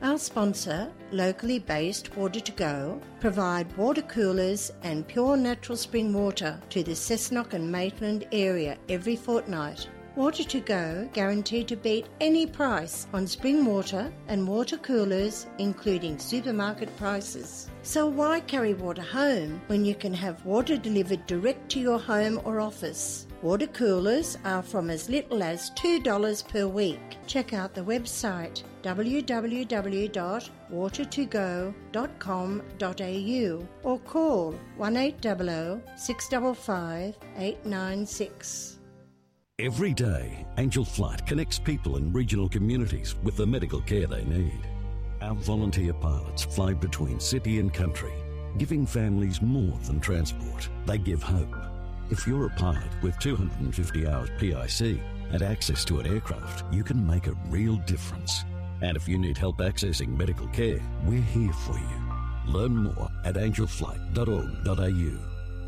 Our sponsor, locally based Water2Go, provide water coolers and pure natural spring water to the Cessnock and Maitland area every fortnight. Water2Go guaranteed to beat any price on spring water and water coolers, including supermarket prices. So why carry water home when you can have water delivered direct to your home or office? Water coolers are from as little as $2 per week. Check out the website www.water2go.com.au or call 1800 655 896. Every day, Angel Flight connects people in regional communities with the medical care they need. Our volunteer pilots fly between city and country, giving families more than transport. They give hope. If you're a pilot with 250 hours PIC and access to an aircraft, you can make a real difference. And if you need help accessing medical care, we're here for you. Learn more at angelflight.org.au.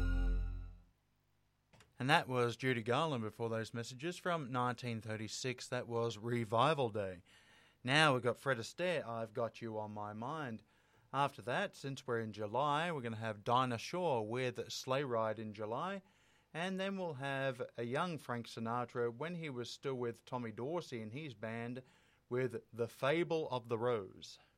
And that was Judy Garland before those messages from 1936. That was Revival Day. Now we've got Fred Astaire, I've Got You on My Mind. After that, since we're in July, we're going to have Dinah Shore with Sleigh Ride in July. And then we'll have a young Frank Sinatra when he was still with Tommy Dorsey and his band with The Fable of the Rose.